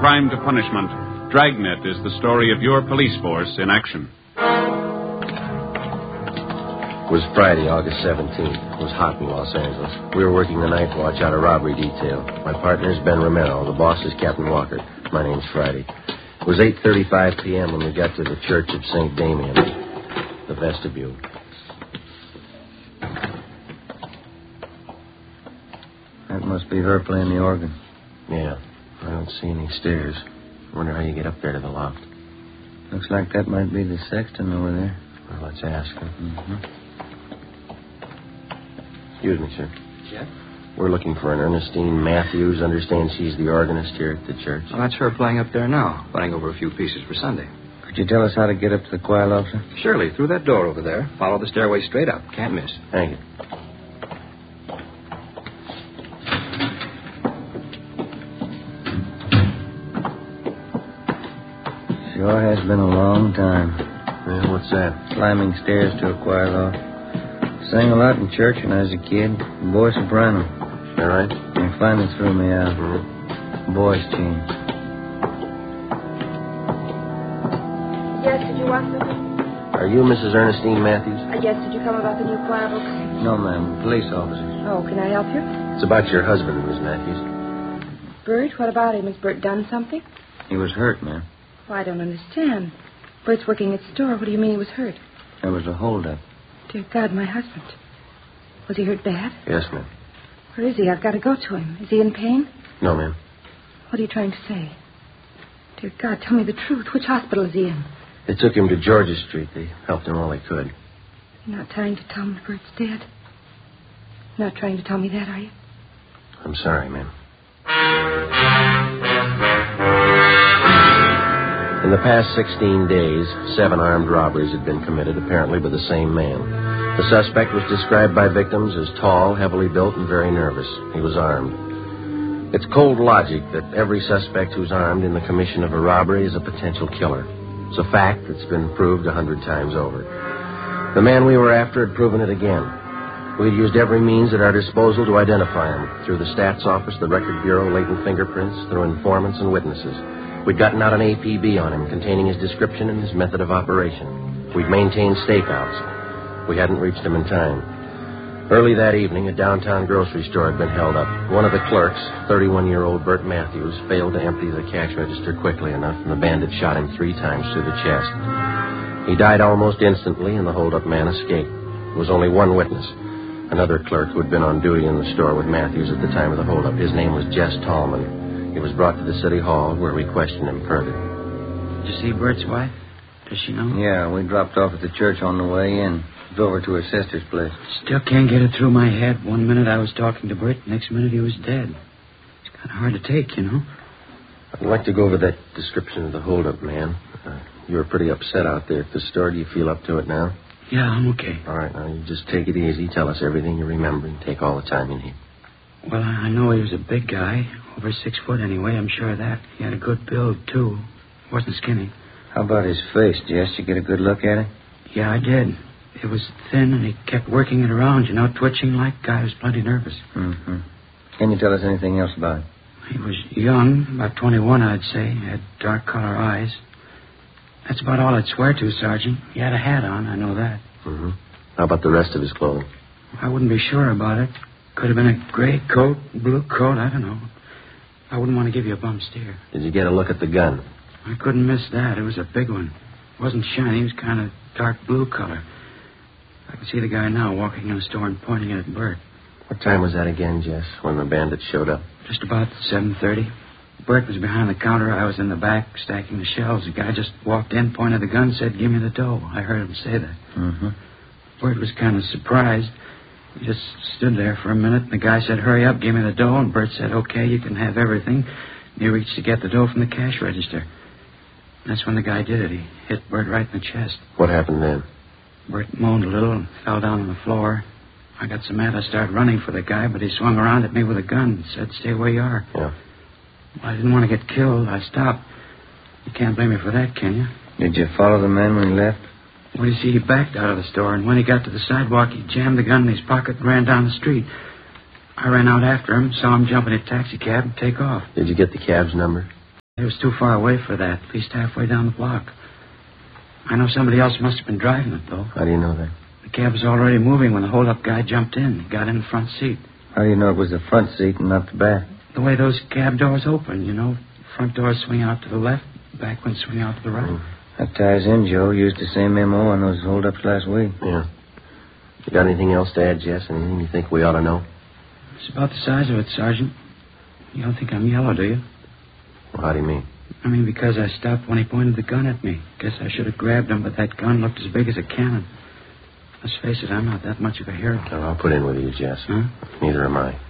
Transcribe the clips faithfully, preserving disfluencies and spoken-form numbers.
crime to punishment, Dragnet is the story of your police force in action. It was Friday, August seventeenth. It was hot in Los Angeles. We were working the night watch out of robbery detail. My partner is Ben Romero. The boss is Captain Walker. My name's Friday. It was eight thirty-five p.m. when we got to the Church of Saint Damien, the vestibule. That must be her playing the organ. Yeah, I don't see any stairs. I wonder how you get up there to the loft. Looks like that might be the sexton over there. Well, let's ask her. Mm-hmm. Excuse me, sir. Jeff? We're looking for an Ernestine Matthews. Understand she's the organist here at the church. Well, that's her playing up there now, playing over a few pieces for Sunday. Could you tell us how to get up to the choir loft, sir? Surely, through that door over there. Follow the stairway straight up. Can't miss. Thank you. Sure has been a long time. Yeah, what's that? Climbing stairs to a choir loft. Sang a lot in church when I was a kid. Boy soprano. All right? They finally threw me out. Mm-hmm. Voice change. Yes, did you want something? Are you Missus Ernestine Matthews? Uh, yes, did you come about the new choir books? No, ma'am. Police officer. Oh, can I help you? It's about your husband, Miss Matthews. Bert, what about him? Has Bert done something? He was hurt, ma'am. Oh, I don't understand. Bert's working at the store. What do you mean he was hurt? There was a holdup. Dear God, my husband. Was he hurt bad? Yes, ma'am. Where is he? I've got to go to him. Is he in pain? No, ma'am. What are you trying to say? Dear God, tell me the truth. Which hospital is he in? They took him to Georgia Street. They helped him all they could. You're not trying to tell me Bert's dead? You're not trying to tell me that, are you? I'm sorry, ma'am. In the past sixteen days, seven armed robberies had been committed, apparently by the same man. The suspect was described by victims as tall, heavily built, and very nervous. He was armed. It's cold logic that every suspect who's armed in the commission of a robbery is a potential killer. It's a fact that's been proved a hundred times over. The man we were after had proven it again. We'd used every means at our disposal to identify him, through the stats office, the record bureau, latent fingerprints, through informants and witnesses. We'd gotten out an A P B on him containing his description and his method of operation. We'd maintained stakeouts. We hadn't reached him in time. Early that evening, a downtown grocery store had been held up. One of the clerks, thirty-one-year-old Bert Matthews, failed to empty the cash register quickly enough, and the bandit shot him three times through the chest. He died almost instantly, and the hold-up man escaped. There was only one witness, another clerk who had been on duty in the store with Matthews at the time of the hold-up. His name was Jess Tallman. He was brought to the city hall, where we questioned him further. Did you see Bert's wife? Does she know? Yeah, we dropped off at the church on the way in. Drove her to her sister's place. Still can't get it through my head. One minute I was talking to Bert, next minute he was dead. It's kind of hard to take, you know. I'd like to go over that description of the hold-up man. Uh, you were pretty upset out there at the store. Do you feel up to it now? Yeah, I'm okay. All right, now you just take it easy. Tell us everything you remember and take all the time you need. Well, I know he was a big guy. Over six foot anyway, I'm sure of that. He had a good build, too. Wasn't skinny. How about his face, Jess? Did you get a good look at it? Yeah, I did. It was thin, and he kept working it around, you know, twitching like. Guy was plenty nervous. Mm-hmm. Can you tell us anything else about him? He was young, about twenty-one, I'd say. He had dark color eyes. That's about all I'd swear to, Sergeant. He had a hat on, I know that. Mm-hmm. How about the rest of his clothing? I wouldn't be sure about it. Could have been a gray coat, blue coat, I don't know. I wouldn't want to give you a bum steer. Did you get a look at the gun? I couldn't miss that. It was a big one. It wasn't shiny. It was kind of dark blue color. I can see the guy now walking in the store and pointing it at Bert. What time was that again, Jess, when the bandits showed up? Just about seven thirty. Bert was behind the counter. I was in the back stacking the shelves. The guy just walked in, pointed the gun, said, "Give me the dough." I heard him say that. Mm-hmm. Bert was kind of surprised. He just stood there for a minute, and the guy said, "Hurry up, give me the dough." And Bert said, "Okay, you can have everything." And he reached to get the dough from the cash register. That's when the guy did it. He hit Bert right in the chest. What happened then? Bert moaned a little and fell down on the floor. I got so mad I started running for the guy, but he swung around at me with a gun and said, "Stay where you are." Yeah. Well, I didn't want to get killed. I stopped. You can't blame me for that, can you? Did you follow the man when he left? Well, you see, he backed out of the store, and when he got to the sidewalk, he jammed the gun in his pocket and ran down the street. I ran out after him, saw him jump in a taxi cab and take off. Did you get the cab's number? It was too far away for that, at least halfway down the block. I know somebody else must have been driving it, though. How do you know that? The cab was already moving when the hold-up guy jumped in. He got in the front seat. How do you know it was the front seat and not the back? The way those cab doors open, you know. Front doors swing out to the left, back ones swing out to the right. Mm. That ties in, Joe. Used the same M O on those hold-ups last week. Yeah. You got anything else to add, Jess? Anything you think we ought to know? It's about the size of it, Sergeant. You don't think I'm yellow, do you? Well, how do you mean? I mean, because I stopped when he pointed the gun at me. Guess I should have grabbed him, but that gun looked as big as a cannon. Let's face it, I'm not that much of a hero. No, I'll put in with you, Jess. Huh? Neither am I.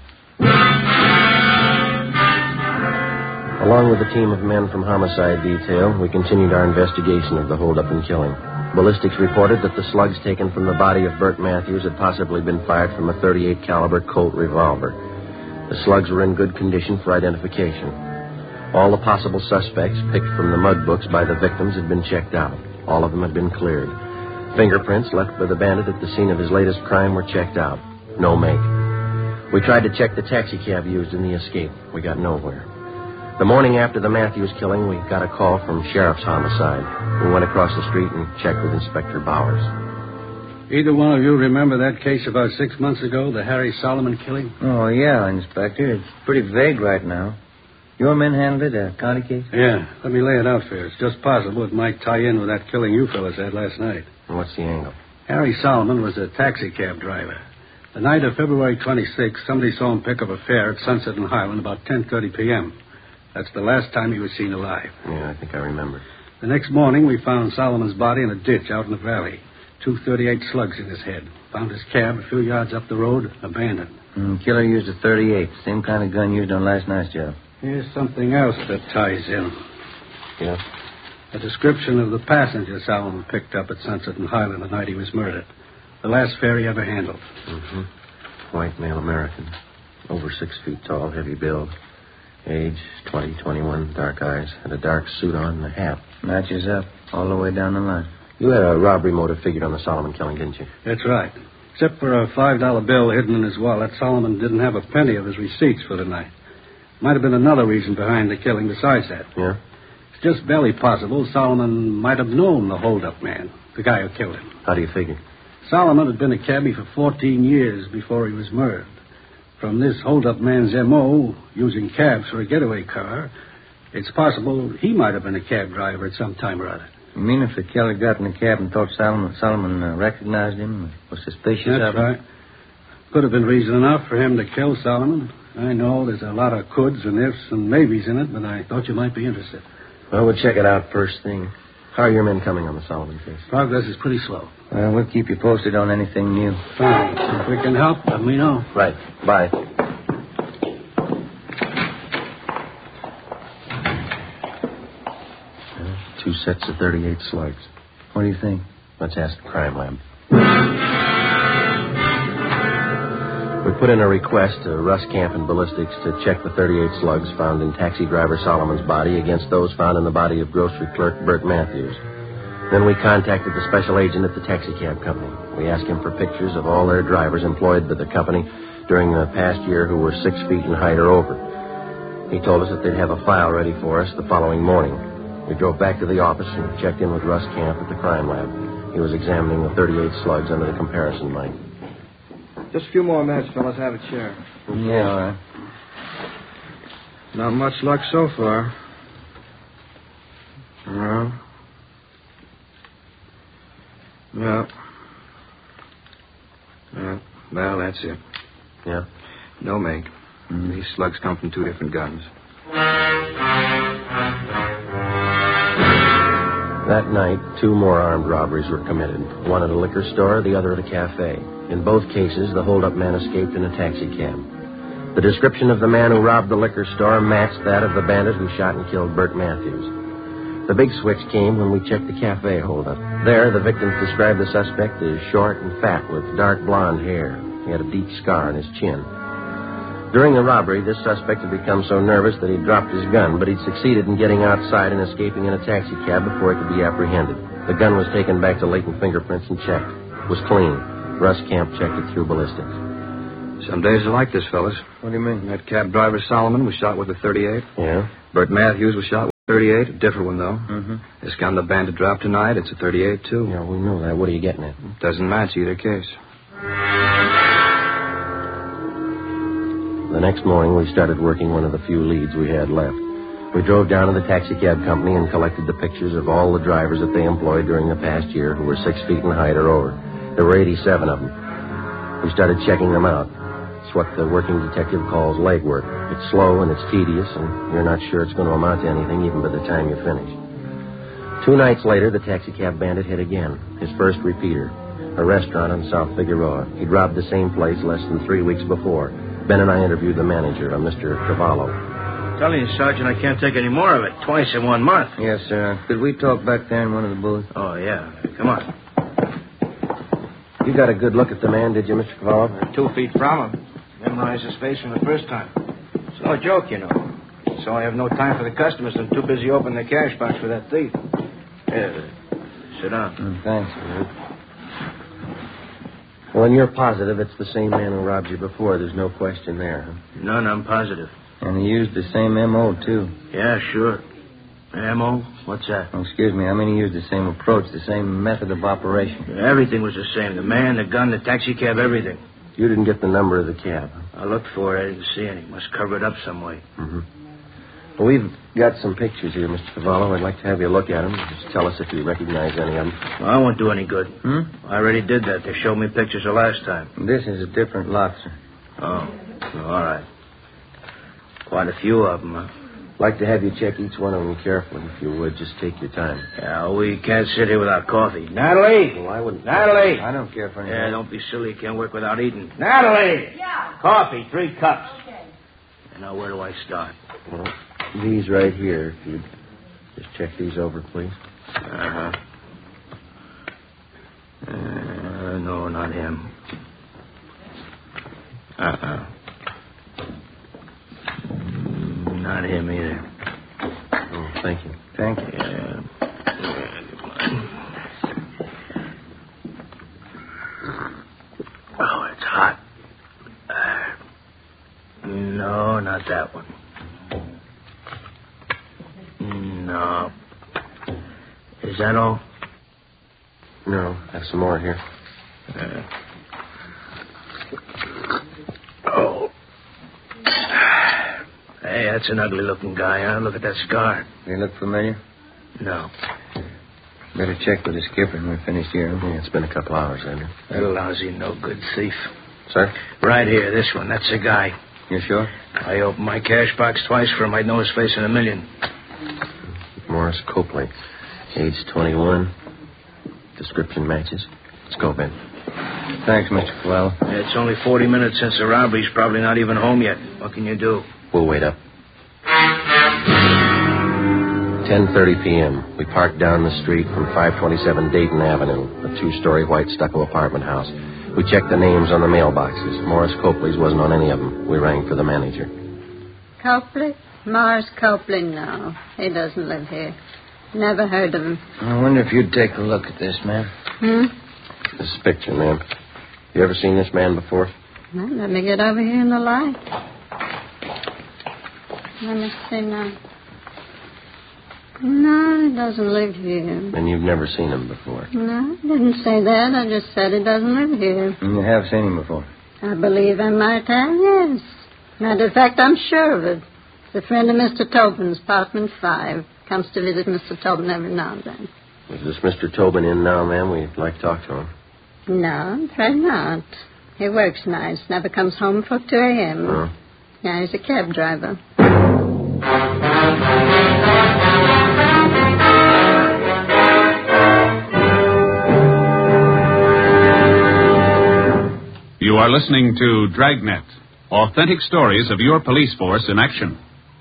Along with a team of men from Homicide Detail, we continued our investigation of the holdup and killing. Ballistics reported that the slugs taken from the body of Burt Matthews had possibly been fired from a thirty-eight caliber Colt revolver. The slugs were in good condition for identification. All the possible suspects picked from the mud books by the victims had been checked out. All of them had been cleared. Fingerprints left by the bandit at the scene of his latest crime were checked out. No make. We tried to check the taxicab used in the escape. We got nowhere. The morning after the Matthews killing, we got a call from Sheriff's Homicide. We went across the street and checked with Inspector Bowers. Either one of you remember that case about six months ago, the Harry Solomon killing? Oh, yeah, Inspector. It's pretty vague right now. Your men handled it, a county case? Yeah. Let me lay it out for you. It's just possible it might tie in with that killing you fellas had last night. And what's the angle? Harry Solomon was a taxi cab driver. The night of February twenty-sixth, somebody saw him pick up a fare at Sunset and Highland about ten thirty p.m. That's the last time he was seen alive. Yeah, I think I remember. The next morning, we found Solomon's body in a ditch out in the valley. Two thirty-eight slugs in his head. Found his cab a few yards up the road, abandoned. Mm, killer used a thirty-eight, same kind of gun used on last night's job. Here's something else that ties in. Yeah? A description of the passenger Solomon picked up at Sunset and Highland the night he was murdered. The last fare he ever handled. Mm-hmm. White male American. Over six feet tall, heavy build. Age, twenty, twenty-one, dark eyes. Had a dark suit on and a hat. Matches up all the way down the line. You had a robbery motive figured on the Solomon killing, didn't you? That's right. Except for a five dollar bill hidden in his wallet, Solomon didn't have a penny of his receipts for the night. Might have been another reason behind the killing besides that. Yeah? It's just barely possible Solomon might have known the hold-up man, the guy who killed him. How do you figure? Solomon had been a cabbie for fourteen years before he was murdered. From this hold-up man's M O, using cabs for a getaway car, it's possible he might have been a cab driver at some time or other. You mean if the killer got in the cab and thought Solomon, Solomon uh, recognized him, was suspicious That's of him? right. Could have been reason enough for him to kill Solomon. I know there's a lot of coulds and ifs and maybes in it, but I thought you might be interested. Well, we'll check it out first thing. How are your men coming on the Solomon case? Progress is pretty slow. Well, we'll keep you posted on anything new. Fine. If we can help, let me know. Right. Bye. Two sets of thirty-eight slugs. What do you think? Let's ask the crime lab. We put in a request to Russ Camp and Ballistics to check the thirty-eight slugs found in taxi driver Solomon's body against those found in the body of grocery clerk Burt Matthews. Then we contacted the special agent at the taxicab company. We asked him for pictures of all their drivers employed by the company during the past year who were six feet in height or over. He told us that they'd have a file ready for us the following morning. We drove back to the office and checked in with Russ Camp at the crime lab. He was examining the thirty-eight slugs under the comparison light. Just a few more minutes, fellas. Have a chair. Yeah, all right. Not much luck so far. No. No. Yeah. Well, that's it. Yeah? No make. Mm, these slugs come from two different guns. That night, two more armed robberies were committed. One at a liquor store, the other at a cafe. In both cases, the hold-up man escaped in a taxi cab. The description of the man who robbed the liquor store matched that of the bandit who shot and killed Burt Matthews. The big switch came when we checked the cafe hold-up. There, the victims described the suspect as short and fat with dark blonde hair. He had a deep scar on his chin. During the robbery, this suspect had become so nervous that he dropped his gun, but he'd succeeded in getting outside and escaping in a taxi cab before he could be apprehended. The gun was taken back to latent fingerprints and checked. It was clean. Russ Camp checked it through ballistics. Some days are like this, fellas. What do you mean? That cab driver Solomon was shot with a thirty-eight. Yeah? Burt Matthews was shot with thirty-eight, a different one, though. Mm-hmm. This gun the bandit dropped tonight, it's a thirty-eight, too. Yeah, we know that. What are you getting at? Doesn't match either case. The next morning, we started working one of the few leads we had left. We drove down to the taxicab company and collected the pictures of all the drivers that they employed during the past year who were six feet in height or over. There were eighty-seven of them. We started checking them out. It's what the working detective calls legwork. It's slow and it's tedious, and you're not sure it's going to amount to anything even by the time you finish. Two nights later, the taxicab bandit hit again, his first repeater, a restaurant on South Figueroa. He'd robbed the same place less than three weeks before. Ben and I interviewed the manager, a Mister Cavallo. I'm telling you, Sergeant, I can't take any more of it. Twice in one month. Yes, sir. Could we talk back there in one of the booths? Oh, yeah. Come on. You got a good look at the man, did you, Mister Cavallo? Two feet from him. Memorized his face from the first time. It's no joke, you know. So I have no time for the customers. I'm too busy opening the cash box for that thief. Here, sit down. Mm, thanks. Well, and you're positive it's the same man who robbed you before. There's no question there, huh? None, I'm positive. And he used the same M O, too. Yeah, sure. M O? What's that? Oh, excuse me. I mean, he used the same approach, the same method of operation. Everything was the same. The man, the gun, the taxi cab, everything. You didn't get the number of the cab, huh? I looked for it. I didn't see any. Must cover it up some way. Mm-hmm. Well, we've got some pictures here, Mister Cavallo. I'd like to have you look at them. Just tell us if you recognize any of them. Well, I won't do any good. Hmm? I already did that. They showed me pictures the last time. This is a different lot, sir. Oh, all right. Quite a few of them, huh? I'd like to have you check each one of them carefully, if you would. Just take your time. Yeah, we can't sit here without coffee. Natalie! Well, I wouldn't... Natalie! I don't care for anything. Yeah, don't be silly. You can't work without eating. Natalie! Yeah. Coffee, three cups. Okay. Now, where do I start? Well, these right here, if you'd just check these over, please. Uh-huh. Uh, no, not him. Uh-uh. Not him either. Oh, thank you. Thank you. Yeah. Oh, it's hot. Uh, no, not that one. No. Is that all? No, I have some more here. Uh, oh. Hey, that's an ugly-looking guy, huh? Look at that scar. They look familiar? No. Better check with the skipper when we're finished here. Yeah, it's been a couple hours, Andrew. That lousy, no-good thief. Sir? Right here, this one. That's the guy. You sure? I opened my cash box twice for him. I'd know his face in a million. Morris Copley. Age twenty-one. Description matches. Let's go, Ben. Thanks, Mister Cavallo. It's only forty minutes since the robbery. He's probably not even home yet. What can you do? We'll wait up. ten thirty p.m. We parked down the street from five twenty-seven Dayton Avenue, a two-story white stucco apartment house. We checked the names on the mailboxes. Morris Copley's wasn't on any of them. We rang for the manager. Copley? Morris Copley, no. He doesn't live here. Never heard of him. I wonder if you'd take a look at this, ma'am. Hmm? This picture, ma'am. You ever seen this man before? Well, let me get over here in the light. Let me see now. No, he doesn't live here. And you've never seen him before? No, I didn't say that. I just said he doesn't live here. You have seen him before? I believe I might have, yes. Matter of fact, I'm sure of it. He's a friend of Mister Tobin's, apartment five. Comes to visit Mister Tobin every now and then. Is this Mister Tobin in now, ma'am? We'd like to talk to him. No, I'm afraid not. He works nights, never comes home before two a.m. Oh. Yeah, he's a cab driver. You are listening to Dragnet, authentic stories of your police force in action.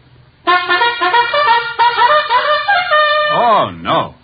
Oh, no.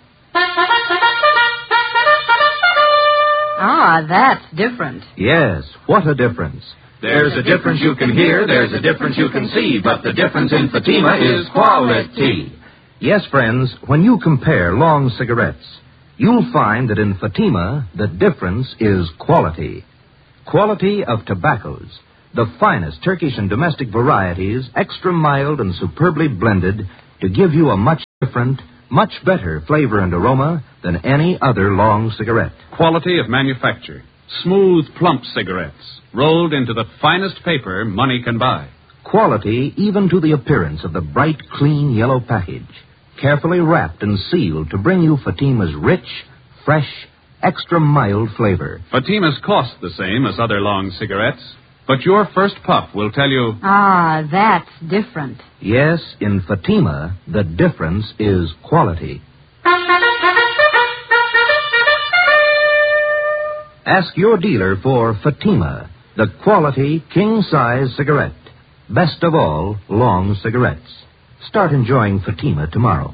Ah, that's different. Yes, what a difference. There's a difference you can hear, there's a difference you can see, but the difference in Fatima is quality. Yes, friends, when you compare long cigarettes, you'll find that in Fatima, the difference is quality. Quality of tobaccos. The finest Turkish and domestic varieties, extra mild and superbly blended, to give you a much different, much better flavor and aroma than any other long cigarette. Quality of manufacture. Smooth, plump cigarettes, rolled into the finest paper money can buy. Quality even to the appearance of the bright, clean yellow package, carefully wrapped and sealed to bring you Fatima's rich, fresh, extra mild flavor. Fatima's cost the same as other long cigarettes, but your first puff will tell you... Ah, that's different. Yes, in Fatima, the difference is quality. Ask your dealer for Fatima, the quality king-size cigarette. Best of all, long cigarettes. Start enjoying Fatima tomorrow.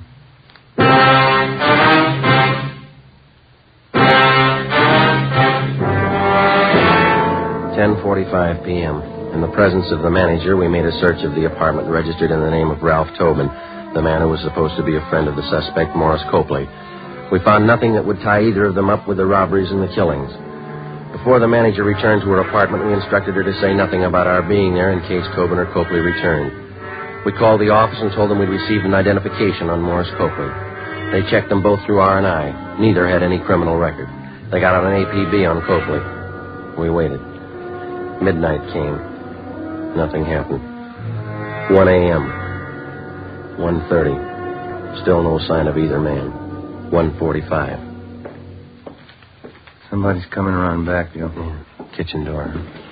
ten forty-five p.m. In the presence of the manager, we made a search of the apartment registered in the name of Ralph Tobin, the man who was supposed to be a friend of the suspect, Morris Copley. We found nothing that would tie either of them up with the robberies and the killings. Before the manager returned to her apartment, we instructed her to say nothing about our being there in case Tobin or Copley returned. We called the office and told them we'd received an identification on Morris Copley. They checked them both through R and I. Neither had any criminal record. They got out an A P B on Copley. We waited. Midnight came. Nothing happened. one a.m. one thirty. Still no sign of either man. one forty-five. Somebody's coming around back, Joe. Yeah. Kitchen door.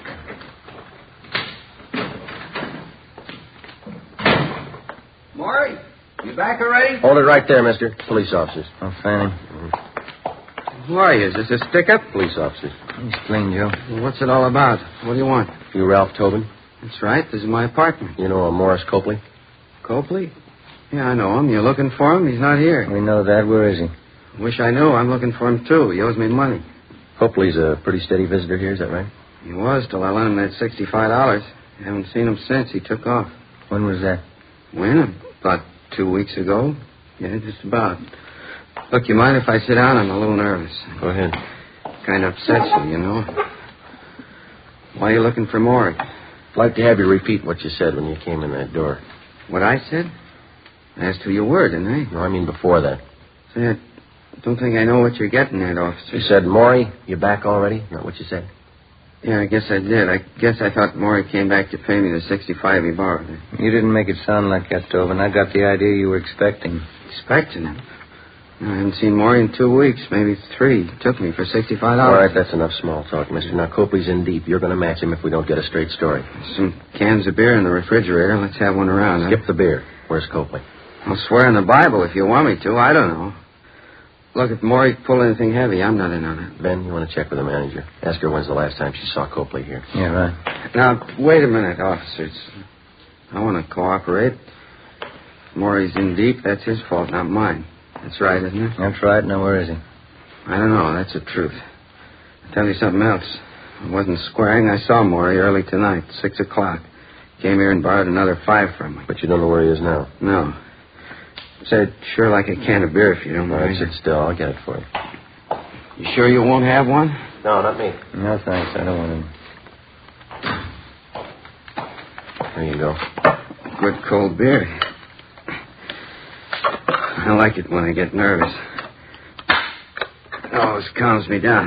Maury, you back already? Hold it right there, mister. Police officers. Oh, Fanning. Mm-hmm. Who are you? Is this a stick-up? Police officers. Explain, Joe. Well, what's it all about? What do you want? You Ralph Tobin? That's right. This is my apartment. You know a Morris Copley? Copley? Yeah, I know him. You're looking for him? He's not here. We know that. Where is he? Wish I knew. I'm looking for him, too. He owes me money. Copley's a pretty steady visitor here, is that right? He was till I lent him that sixty-five dollars. Haven't seen him since. He took off. When was that? When? About two weeks ago. Yeah, just about. Look, you mind if I sit down? I'm a little nervous. Go ahead. Kind of upsets you, you know. Why are you looking for Maury? I'd like to have you repeat what you said when you came in that door. What I said? I asked for your word, didn't I? No, I mean before that. Say, I don't think I know what you're getting at, officer. You said, Maury, you back already? Is that what you said? Yeah, I guess I did. I guess I thought Maury came back to pay me the sixty-five he borrowed. You didn't make it sound like that, Tobin. I got the idea you were expecting. Expecting him? No, I haven't seen Maury in two weeks, maybe three. He took me for sixty-five dollars. All right, that's enough small talk, mister. Now, Copley's in deep. You're going to match him if we don't get a straight story. Some cans of beer in the refrigerator. Let's have one around. Skip huh? the beer. Where's Copley? I'll swear on the Bible if you want me to. I don't know. Look, if Maury pulled anything heavy, I'm not in on it. Ben, you want to check with the manager? Ask her when's the last time she saw Copley here. Yeah, right. Now, wait a minute, officers. I want to cooperate. If Maury's in deep, that's his fault, not mine. That's right, isn't it? That's right. Now, where is he? I don't know. That's the truth. I'll tell you something else. I wasn't squaring. I saw Maury early tonight, six o'clock. Came here and borrowed another five from me. But you don't know where he is now? No. Said sure like a can of beer if you don't All mind. right, sit still. I'll get it for you. You sure you won't have one? No, not me. No, thanks. I don't want him. There you go. Good cold beer. I like it when I get nervous. It always calms me down.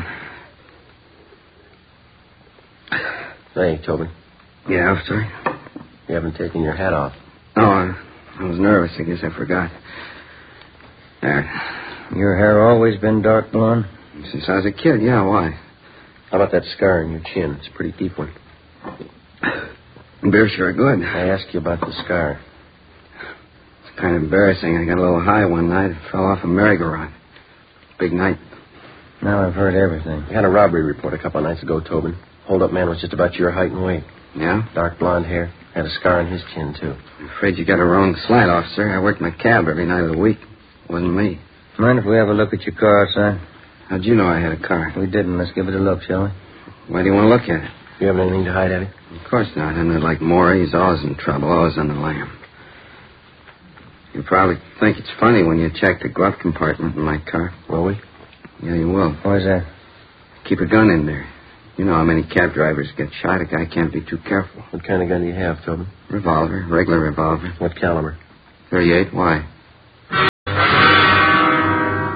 Hey, Tobin. Yeah, officer? You haven't taken your hat off. Oh, I, I was nervous. I guess I forgot. There. Your hair always been dark blonde? Since I was a kid, yeah, why? How about that scar on your chin? It's a pretty deep one. Beer's sure good. I asked you about the scar. It's kind of embarrassing. I got a little high one night and fell off a merry-go-round. Big night. Now I've heard everything. We had a robbery report a couple of nights ago, Tobin. Hold-up man was just about your height and weight. Yeah? Dark blonde hair. Had a scar on his chin, too. I'm afraid you got a wrong slant, officer. I worked my cab every night of the week. It wasn't me. Mind if we have a look at your car outside? How'd you know I had a car? We didn't. Let's give it a look, shall we? Why do you want to look at it? You have anything to hide, Eddie? Of course not. I'm not like Maury. He's always in trouble, always on the lam. You probably think it's funny when you check the glove compartment in my car. Will we? Yeah, you will. Why's that? Keep a gun in there. You know how many cab drivers get shot. A guy can't be too careful. What kind of gun do you have, Tobin? Revolver. Regular revolver. What caliber? thirty-eight. Why?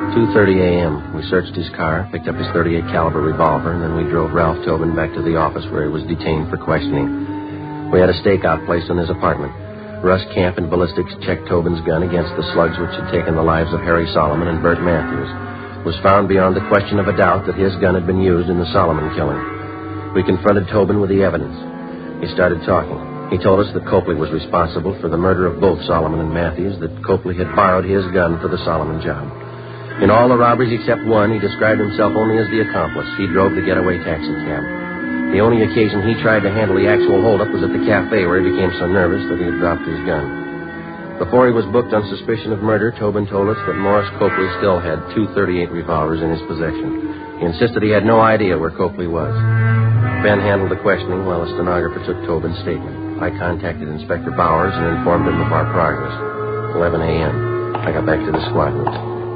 two thirty a.m. We searched his car, picked up his thirty-eight caliber revolver, and then we drove Ralph Tobin back to the office where he was detained for questioning. We had a stakeout placed in his apartment. Russ Camp and ballistics checked Tobin's gun against the slugs which had taken the lives of Harry Solomon and Bert Matthews. It was found beyond the question of a doubt that his gun had been used in the Solomon killing. We confronted Tobin with the evidence. He started talking. He told us that Copley was responsible for the murder of both Solomon and Matthews, that Copley had borrowed his gun for the Solomon job. In all the robberies except one, he described himself only as the accomplice. He drove the getaway taxi cab. The only occasion he tried to handle the actual holdup was at the cafe, where he became so nervous that he had dropped his gun. Before he was booked on suspicion of murder, Tobin told us that Morris Copley still had two thirty-eight revolvers in his possession. He insisted he had no idea where Copley was. Ben handled the questioning while a stenographer took Tobin's statement. I contacted Inspector Bowers and informed him of our progress. eleven a.m. I got back to the squad room.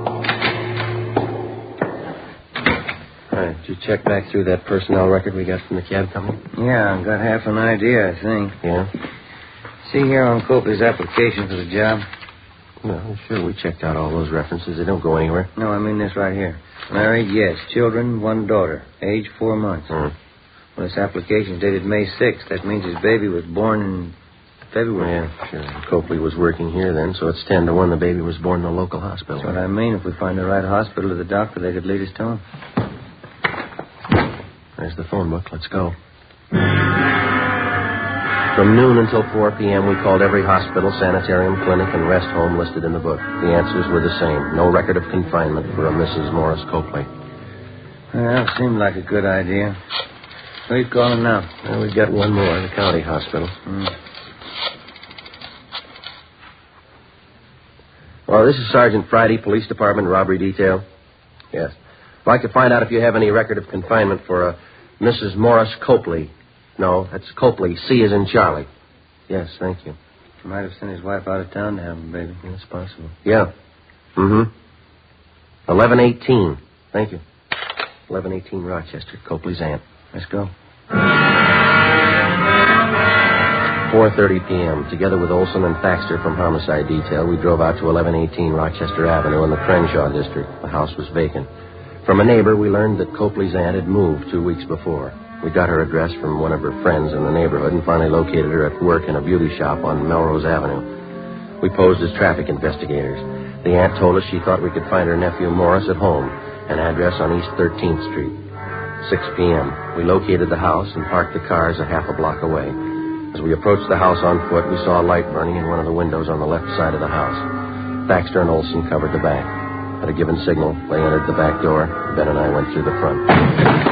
All right, did you check back through that personnel record we got from the cab company? Yeah, I got half an idea, I think. Yeah? See here on Copley's application for the job? No, sure, we checked out all those references. They don't go anywhere. No, I mean this right here. Married, yes. Children, one daughter. Age, four months. Mm. Well, this application dated May sixth. That means his baby was born in February. Yeah, sure. Copley was working here then, so it's ten to one the baby was born in a local hospital. That's what I mean. If we find the right hospital or the doctor, they could lead us to him. There's the phone book. Let's go. From noon until four p.m., we called every hospital, sanitarium, clinic, and rest home listed in the book. The answers were the same. No record of confinement for a Missus Morris Copley. Well, seemed like a good idea. Who are you calling now? Well, we've got one more, the county hospital. Mm. Well, this is Sergeant Friday, Police Department, Robbery Detail. Yes. I'd like to find out if you have any record of confinement for a Missus Morris Copley. No, that's Copley. C is in Charlie. Yes, thank you. He might have sent his wife out of town to have him, baby. Yeah, it's possible. Yeah. Mm-hmm. eleven eighteen. Thank you. eleven eighteen Rochester, Copley's aunt. Let's go. four thirty p.m. Together with Olson and Thaxter from Homicide Detail, we drove out to eleven eighteen Rochester Avenue in the Crenshaw district. The house was vacant. From a neighbor, we learned that Copley's aunt had moved two weeks before. We got her address from one of her friends in the neighborhood and finally located her at work in a beauty shop on Melrose Avenue. We posed as traffic investigators. The aunt told us she thought we could find her nephew Morris at home, an address on East thirteenth Street. six p.m. We located the house and parked the cars a half a block away. As we approached the house on foot, we saw a light burning in one of the windows on the left side of the house. Thaxter and Olson covered the back. At a given signal, they entered the back door. Ben and I went through the front.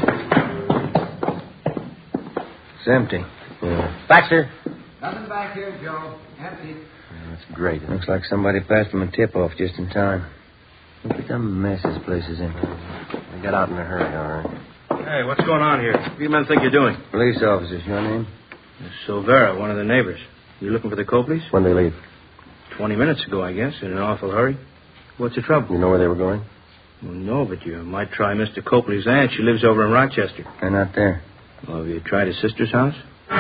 It's empty. Yeah. Thaxter! Nothing back here, Joe. Empty. Yeah, that's great. Looks like somebody passed him a tip-off just in time. Look at the mess this place is in. We got out in a hurry, all right. Hey, what's going on here? What do you men think you're doing? Police officers, your name? Silvera, one of the neighbors. You looking for the Copleys? When they leave? Twenty minutes ago, I guess, in an awful hurry. What's the trouble? You know where they were going? Well, no, but you might try Mister Copley's aunt. She lives over in Rochester. They're not there. Well, have you tried his sister's house?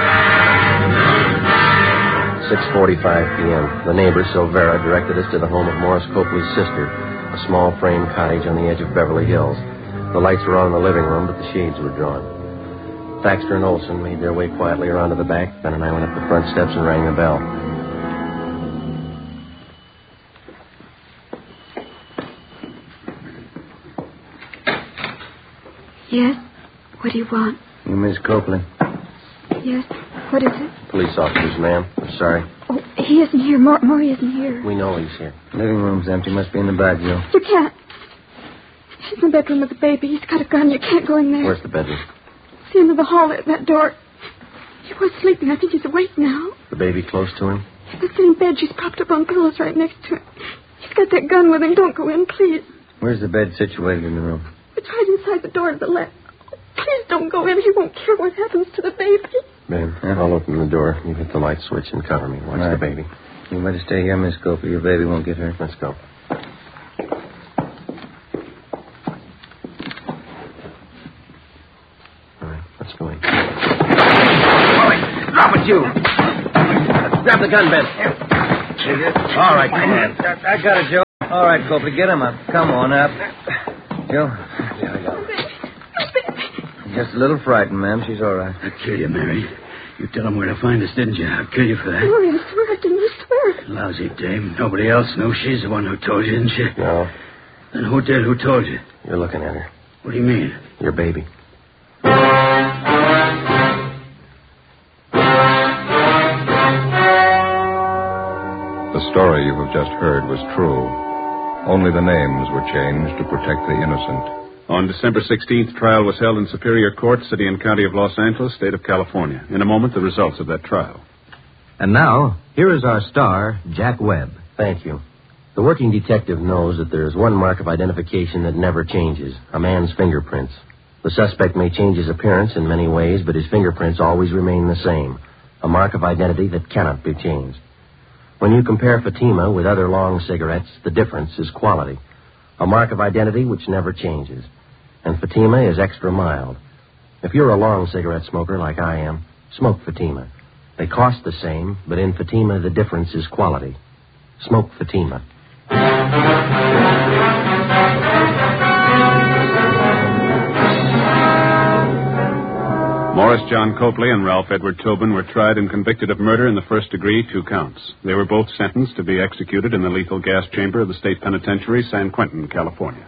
six forty-five p.m. The neighbor, Silvera, directed us to the home of Morris Copley's sister, a small frame cottage on the edge of Beverly Hills. The lights were on in the living room, but the shades were drawn. Thaxter and Olson made their way quietly around to the back. Ben and I went up the front steps and rang the bell. Yes? What do you want? You Miss Copley? Yes. What is it? Police officers, ma'am. I'm sorry. Oh, he isn't here. Mor- Maury isn't here. We know he's here. Living room's empty. Must be in the back, Joe. You can't. He's in the bedroom with the baby. He's got a gun. You can't go in there. Where's the bedroom? It's the end of the hall at that door. He was sleeping. I think he's awake now. The baby close to him? He's in the same bed. She's propped up on pillows right next to him. He's got that gun with him. Don't go in, please. Where's the bed situated in the room? It's right inside the door to the left. Please don't go in. He won't care what happens to the baby. Ben, I'll open the door. You hit the light switch and cover me. Watch right. the baby. You better stay here, Miss Copley. Your baby won't get hurt. Let's go. All right, let's go in. Drop it, you. Grab the gun, Ben. All right, come on. I got it, Joe. All right, Copley, get him up. Come on up. Joe? Yeah, I got it. Just a little frightened, ma'am. She's all right. I'll kill you, Mary. You tell him where to find us, didn't you? I'll kill you for that. Oh, I swear I didn't. I swear. Lousy dame. Nobody else knows she's the one who told you, didn't she? No. Then who did? Who told you? You're looking at her. What do you mean? Your baby. The story you have just heard was true. Only the names were changed to protect the innocent. On December sixteenth, trial was held in Superior Court, City and County of Los Angeles, State of California. In a moment, the results of that trial. And now, here is our star, Jack Webb. Thank you. The working detective knows that there is one mark of identification that never changes, a man's fingerprints. The suspect may change his appearance in many ways, but his fingerprints always remain the same, a mark of identity that cannot be changed. When you compare Fatima with other long cigarettes, the difference is quality, a mark of identity which never changes. And Fatima is extra mild. If you're a long cigarette smoker like I am, smoke Fatima. They cost the same, but in Fatima the difference is quality. Smoke Fatima. Morris John Copley and Ralph Edward Tobin were tried and convicted of murder in the first degree, two counts. They were both sentenced to be executed in the lethal gas chamber of the state penitentiary, San Quentin, California.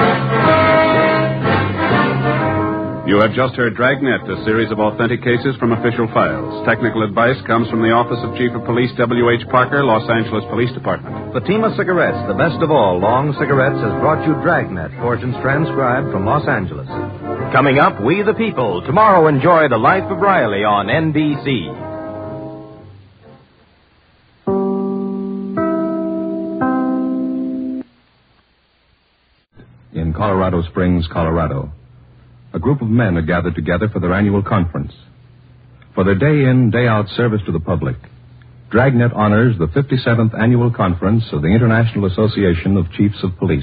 You have just heard Dragnet, a series of authentic cases from official files. Technical advice comes from the Office of Chief of Police W H Parker, Los Angeles Police Department. Fatima Cigarettes, the best of all long cigarettes, has brought you Dragnet, portions transcribed from Los Angeles. Coming up, We the People. Tomorrow, enjoy The Life of Riley on N B C. In Colorado Springs, Colorado, a group of men are gathered together for their annual conference. For their day-in, day-out service to the public, Dragnet honors the fifty-seventh Annual Conference of the International Association of Chiefs of Police.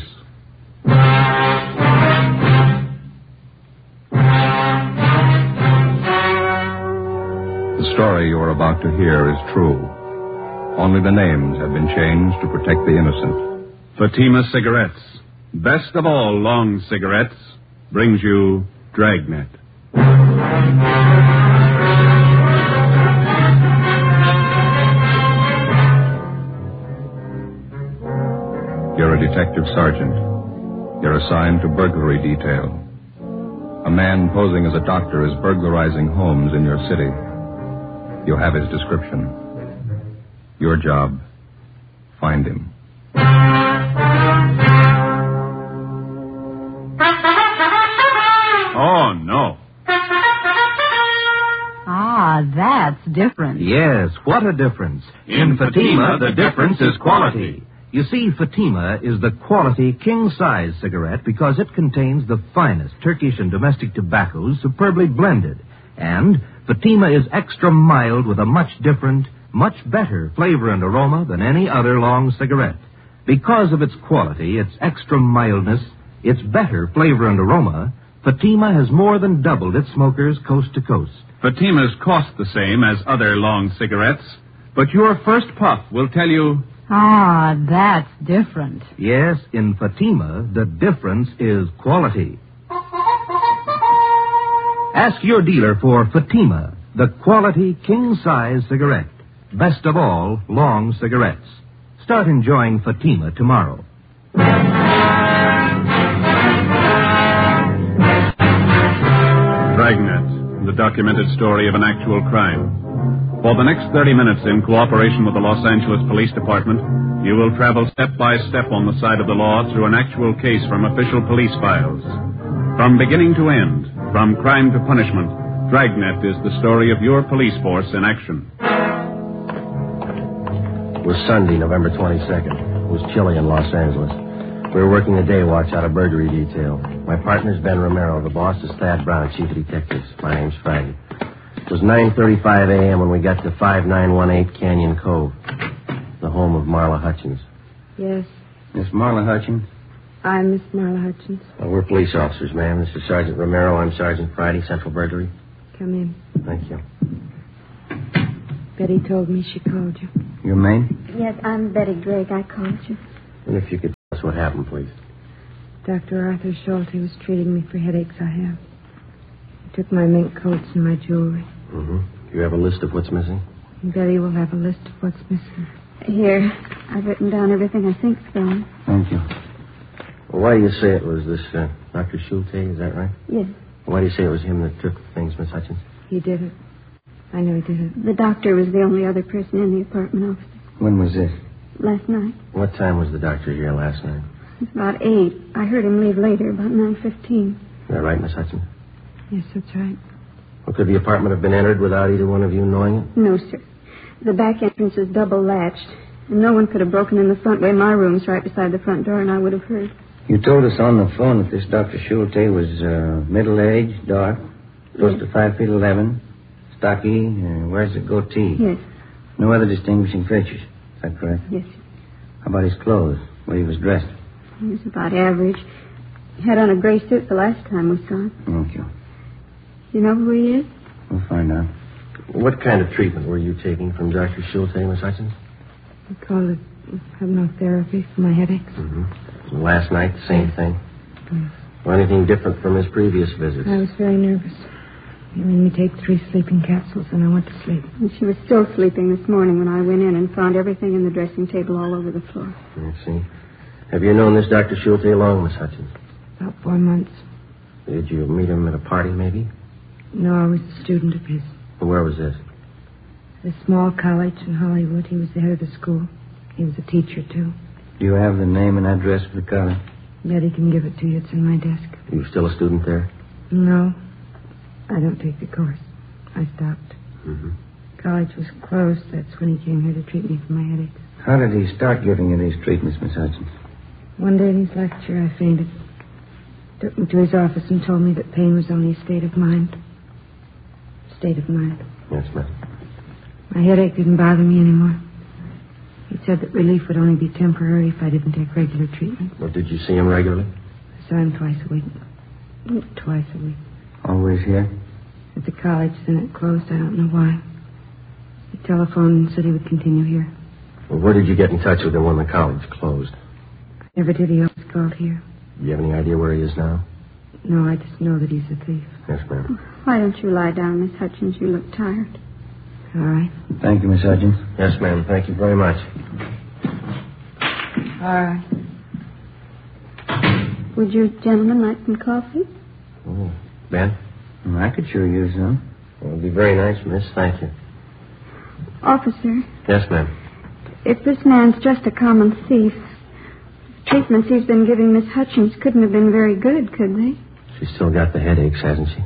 The story you are about to hear is true. Only the names have been changed to protect the innocent. Fatima Cigarettes, best of all long cigarettes, brings you Dragnet. You're a detective sergeant. You're assigned to burglary detail. A man posing as a doctor is burglarizing homes in your city. You have his description. Your job, find him. Oh, no. Ah, that's different. Yes, what a difference. In Fatima, the difference is quality. You see, Fatima is the quality king-size cigarette because it contains the finest Turkish and domestic tobaccos superbly blended. And Fatima is extra mild with a much different, much better flavor and aroma than any other long cigarette. Because of its quality, its extra mildness, its better flavor and aroma, Fatima has more than doubled its smokers coast to coast. Fatimas cost the same as other long cigarettes, but your first puff will tell you... Ah, that's different. Yes, in Fatima, the difference is quality. Ask your dealer for Fatima, the quality king-size cigarette. Best of all, long cigarettes. Start enjoying Fatima tomorrow. Dragnet, the documented story of an actual crime. For the next thirty minutes, in cooperation with the Los Angeles Police Department, you will travel step by step on the side of the law through an actual case from official police files. From beginning to end, from crime to punishment, Dragnet is the story of your police force in action. It was Sunday, November twenty-second. It was chilly in Los Angeles. We were working a day watch out of burglary detail. My partner's Ben Romero. The boss is Thad Brown, chief of detectives. My name's Fraggy. It was nine thirty-five a.m. when we got to five nine one eight Canyon Cove, the home of Marla Hutchins. Yes, Miss Marla Hutchins? I'm Miss Marla Hutchins. Well, we're police officers, ma'am. This is Sergeant Romero. I'm Sergeant Friday, Central Burglary. Come in. Thank you. Betty told me she called you. Your maid? Yes, I'm Betty Drake. I called you. And if you could tell us what happened, please. Doctor Arthur Schulte was treating me for headaches I have. He took my mink coats and my jewelry. Mm-hmm. Do you have a list of what's missing? Betty will have a list of what's missing. Here. I've written down everything I think's gone. Thank you. Well, why do you say it was this uh, Doctor Schulte? Is that right? Yes. Why do you say it was him that took things, Miss Hutchins? He did it. I know he did it. The doctor was the only other person in the apartment office. When was this? Last night. What time was the doctor here last night? It's about eight. I heard him leave later, about nine fifteen. Is that right, Miss Hutchins? Yes, that's right. Well, could the apartment have been entered without either one of you knowing it? No, sir. The back entrance is double latched, and no one could have broken in the front way. My room's right beside the front door, and I would have heard. You told us on the phone that this Doctor Schulte was uh, middle-aged, dark, close Yes. to five feet eleven, stocky, uh, wears a goatee. Yes. No other distinguishing features. Is that correct? Yes. How about his clothes? Where he was dressed? He was about average. He had on a gray suit the last time we saw him. Thank you. You know who he is? We'll find out. What kind of treatment were you taking from Doctor Schulte, Miss Hutchins? We call it hypnotherapy for my headaches. Mm-hmm. Last night, the same thing? Yes. Or anything different from his previous visits? I was very nervous. He made me take three sleeping capsules, and I went to sleep. And she was still sleeping this morning when I went in and found everything in the dressing table all over the floor. I see. Have you known this Doctor Schulte long, Miss Hutchins? About four months. Did you meet him at a party, maybe? No, I was a student of his. Where was this? At a small college in Hollywood. He was the head of the school. He was a teacher, too. Do you have the name and address of the college? Betty can give it to you. It's in my desk. Are you still a student there? No. I don't take the course. I stopped. Mm-hmm. College was closed. That's when he came here to treat me for my headaches. How did he start giving you these treatments, Miss Hutchins? One day in his lecture, I fainted. Took me to his office and told me that pain was only a state of mind. State of mind. Yes, ma'am. My headache didn't bother me anymore. He said that relief would only be temporary if I didn't take regular treatment. Well, did you see him regularly? I saw him twice a week. Twice a week. Always here? At the college, then it closed. I don't know why. He telephoned and said he would continue here. Well, where did you get in touch with him when the college closed? I never did. He always called here. Do you have any idea where he is now? No, I just know that he's a thief. Yes, ma'am. Why don't you lie down, Miss Hutchins? You look tired. All right. Thank you, Miss Hutchins. Yes, ma'am. Thank you very much. All right. Would you gentlemen like some coffee? Oh, Ben? Well, I could sure use some. Well, it would be very nice, miss. Thank you. Officer, Yes, ma'am. if this man's just a common thief, the treatments he's been giving Miss Hutchins couldn't have been very good, could they? She's still got the headaches, hasn't she?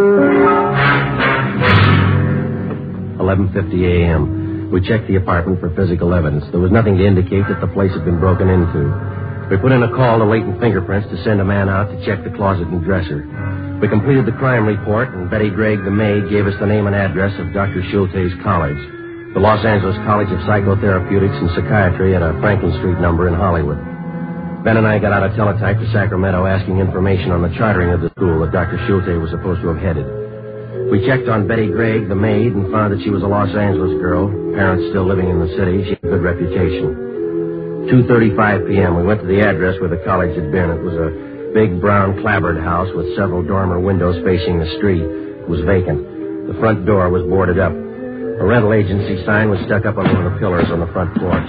eleven fifty a.m. We checked the apartment for physical evidence. There was nothing to indicate that the place had been broken into. We put in a call to Latent Fingerprints to send a man out to check the closet and dresser. We completed the crime report, and Betty Gregg, the maid, gave us the name and address of Doctor Schulte's college, the Los Angeles College of Psychotherapeutics and Psychiatry at a Franklin Street number in Hollywood. Ben and I got out a teletype to Sacramento asking information on the chartering of the school that Doctor Schulte was supposed to have headed. We checked on Betty Gregg, the maid, and found that she was a Los Angeles girl, parents still living in the city. She had a good reputation. two thirty-five p.m., we went to the address where the college had been. It was a big brown clapboard house with several dormer windows facing the street. It was vacant. The front door was boarded up. A rental agency sign was stuck up on one of the pillars on the front porch.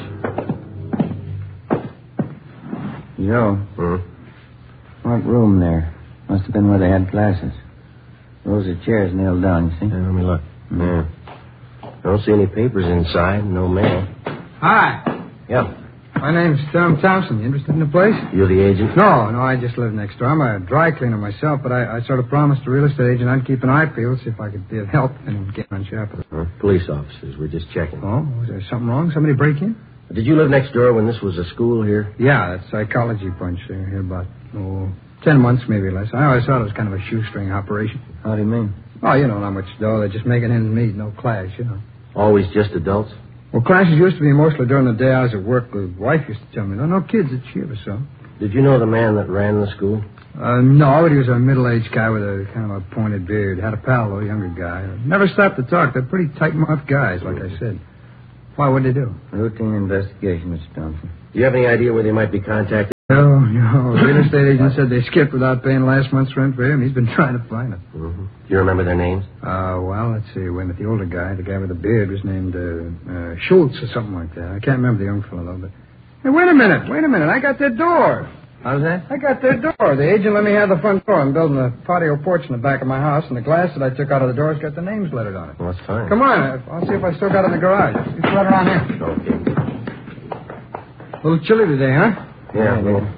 Joe. Hmm? What room there? Must have been where they had classes. Rows of chairs nailed down, you see? Yeah, let me look. Yeah. I don't see any papers inside. No mail. Hi. Yeah. My name's Tom Thompson. You interested in the place? You're the agent? No, no, I just live next door. I'm a dry cleaner myself, but I, I sort of promised the real estate agent I'd keep an eye peeled, see if I could be of help and get on sharp. Huh? Police officers. We're just checking. Oh, was there something wrong? Somebody break in? Did you live next door when this was a school here? Yeah, that psychology bunch there, here about, oh, ten months, maybe less. I always thought it was kind of a shoestring operation. How do you mean? Oh, you know, not much dough. They're just making ends meet, no class, you know. Always just adults? Well, classes used to be mostly during the day I was at work. The wife used to tell me, no, no kids at she or so. Did you know the man that ran the school? Uh, no, but he was a middle-aged guy with a kind of a pointed beard. Had a pal, though, a younger guy. Never stopped to talk. They're pretty tight-mouthed guys, like I said. Why, what'd they do? Routine investigation, Mister Thompson. Do you have any idea where they might be contacted? No, no. The real estate agent said they skipped without paying last month's rent for him. He's been trying to find it. Mm-hmm. Do you remember their names? Uh, well, let's see. Wait a minute. The older guy, the guy with the beard, was named uh, uh, Schultz or something like that. I can't remember the young fellow, though. But hey, wait a minute. Wait a minute. I got their door. How's that? I got their door. The agent let me have the front door. I'm building a patio porch in the back of my house, and the glass that I took out of the door's got the names lettered on it. Well, that's fine. Come on. I'll see if I still got it in the garage. It's right around here. Okay. A little chilly today, huh? Yeah, well.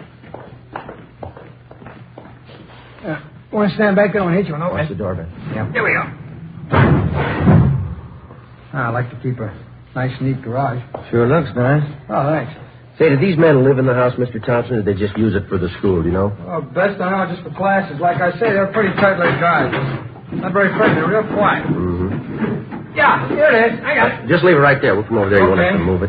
Uh, want to stand back there and hit you? No. Watch the door, Ben. Yeah. Here we go. I like to keep a nice, neat garage. Sure looks nice. Oh, thanks. Say, did these men live in the house, Mister Thompson, or did they just use it for the school, do you know? Well, best I know, just for classes. Like I say, they're pretty tight-laid guys. Not very friendly. They're real quiet. Mm-hmm. Yeah, here it is. I got it. Just leave it right there. We'll come over there. You Okay. want us to move it?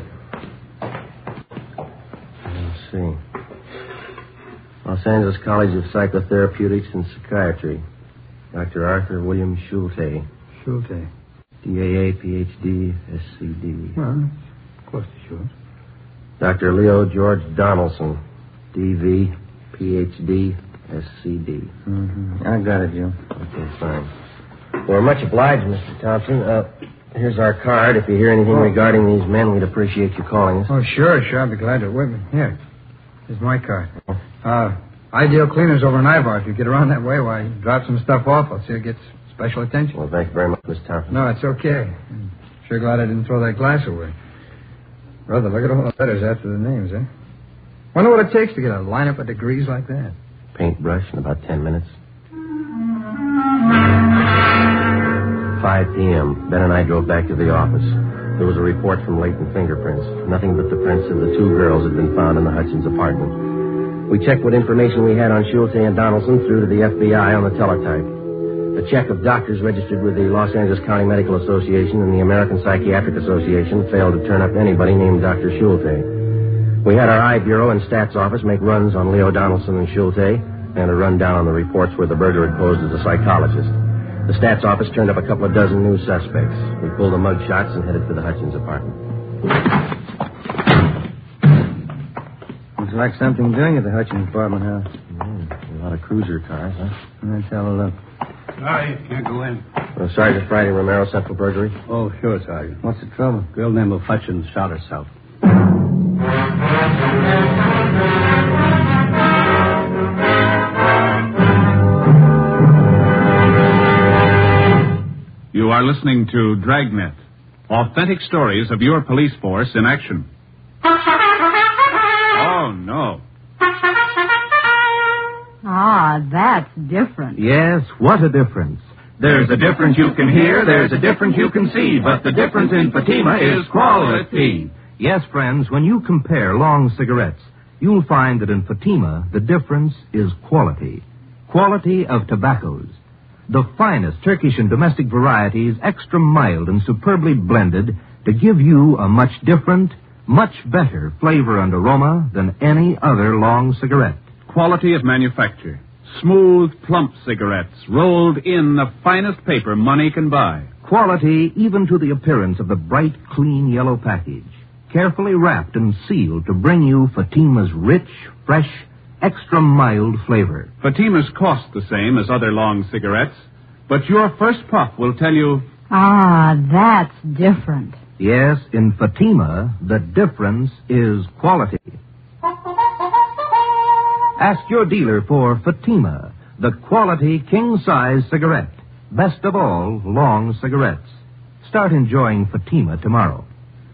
Let's see. Los Angeles College of Psychotherapeutics and Psychiatry. Doctor Arthur William Schulte. Schulte. D A A, P H D, S C D. Well, close to Schultz. Doctor Leo George Donaldson. D V, P H D, S C D. Mm-hmm. I got it, Joe. Okay, fine. We're much obliged, Mister Thompson. Uh, here's our card. If you hear anything Oh. regarding these men, we'd appreciate you calling us. Oh, sure, sure. I'd be glad to. Wait a minute. Here. Here's my card. Uh, Ideal Cleaners over in Ivar. If you get around that way, why, drop some stuff off. I'll see it gets special attention. Well, thank you very much, Mister Thompson. No, it's okay. I'm sure glad I didn't throw that glass away. Brother, look at all the letters after the names, eh? Wonder what it takes to get a lineup of degrees like that. Paintbrush in about ten minutes. five p.m. Ben and I drove back to the office. There was a report from latent fingerprints. Nothing but the prints of the two girls had been found in the Hutchins apartment. We checked what information we had on Schulte and Donaldson through to the F B I on the teletype. A check of doctors registered with the Los Angeles County Medical Association and the American Psychiatric Association failed to turn up anybody named Doctor Schulte. We had our I Bureau and Stats Office make runs on Leo Donaldson and Schulte and a rundown on the reports where the burglar had posed as a psychologist. The Stats Office turned up a couple of dozen new suspects. We pulled the mug shots and headed for the Hutchins apartment. Looks like something doing at the Hutchins apartment house. Mm, a lot of cruiser cars, huh? Let's have a look. Sorry, can't go in. Well, Sergeant Friday Romero, Central Burglary. Oh, sure, Sergeant. What's the trouble? Girl named Hutchins shot herself. You are listening to Dragnet, authentic stories of your police force in action. Oh, no. Ah, that's different. Yes, what a difference. There's a difference you can hear, there's a difference you can see, but the difference in Fatima is quality. Yes, friends, when you compare long cigarettes, you'll find that in Fatima, the difference is quality. Quality of tobaccos. The finest Turkish and domestic varieties, extra mild and superbly blended to give you a much different, much better flavor and aroma than any other long cigarette. Quality of manufacture. Smooth, plump cigarettes rolled in the finest paper money can buy. Quality even to the appearance of the bright, clean yellow package. Carefully wrapped and sealed to bring you Fatima's rich, fresh, extra mild flavor. Fatima's cost the same as other long cigarettes, but your first puff will tell you... Ah, that's different. Yes, in Fatima, the difference is quality. Ask your dealer for Fatima, the quality king-size cigarette. Best of all, long cigarettes. Start enjoying Fatima tomorrow.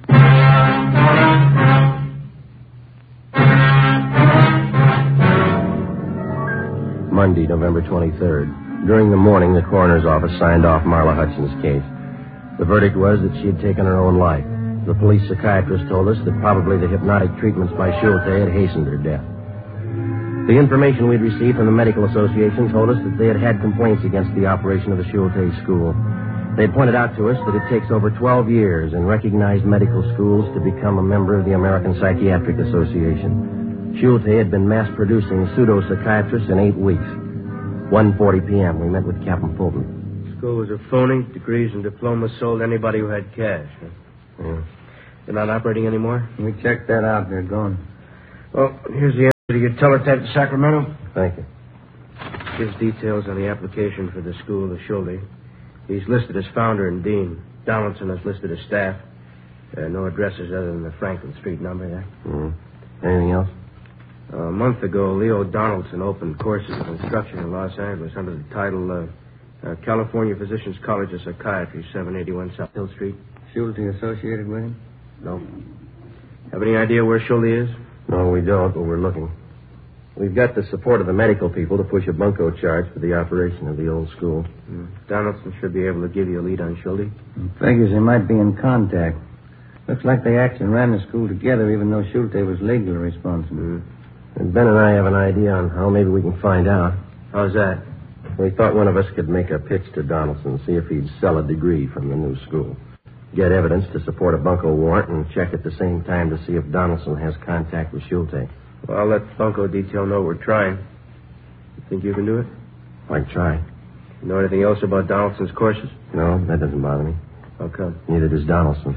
Monday, November twenty-third. During the morning, the coroner's office signed off Marla Hutchins' case. The verdict was that she had taken her own life. The police psychiatrist told us that probably the hypnotic treatments by Schulte had hastened her death. The information we'd received from the medical association told us that they had had complaints against the operation of the Schulte school. They had pointed out to us that it takes over twelve years in recognized medical schools to become a member of the American Psychiatric Association. Schulte had been mass-producing pseudo-psychiatrists in eight weeks. one forty p.m., we met with Captain Fulton. School was a phony. Degrees and diplomas sold to anybody who had cash. Huh? Yeah. They're not operating anymore? We checked that out. They're gone. Well, here's the Did you get teletype to Sacramento? Thank you. Gives details on the application for the school to Schulte. He's listed as founder and dean. Donaldson is listed as staff. Uh, no addresses other than the Franklin Street number there. Mm-hmm. Anything else? Uh, a month ago, Leo Donaldson opened courses of instruction in Los Angeles under the title uh, uh, California Physicians College of Psychiatry, seven eighty-one South Hill Street. Schulte associated with him? No. Have any idea where Schulte is? No, we don't, but we're looking. We've got the support of the medical people to push a bunco charge for the operation of the old school. Mm. Donaldson should be able to give you a lead on Schulte. Figures they might be in contact. Looks like they actually ran the school together, even though Schulte was legally responsible. Mm. And Ben and I have an idea on how maybe we can find out. How's that? We thought one of us could make a pitch to Donaldson, see if he'd sell a degree from the new school. Get evidence to support a bunco warrant and check at the same time to see if Donaldson has contact with Schulte. Well, I'll let bunco detail know we're trying. You think you can do it? I can try. You know anything else about Donaldson's courses? No, that doesn't bother me. How come? Neither does Donaldson.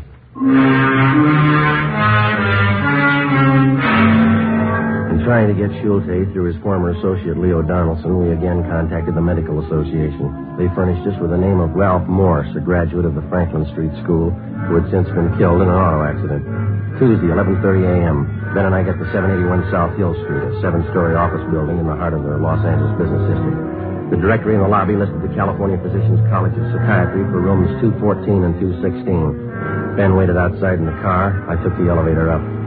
In trying to get Schulte through his former associate Leo Donaldson, we again contacted the Medical Association. They furnished us with the name of Ralph Morse, a graduate of the Franklin Street School, who had since been killed in an auto accident. Tuesday, eleven thirty a.m., Ben and I got to seven eighty-one South Hill Street, a seven-story office building in the heart of the Los Angeles business district. The directory in the lobby listed the California Physicians College of Psychiatry for rooms two fourteen and two sixteen. Ben waited outside in the car. I took the elevator up.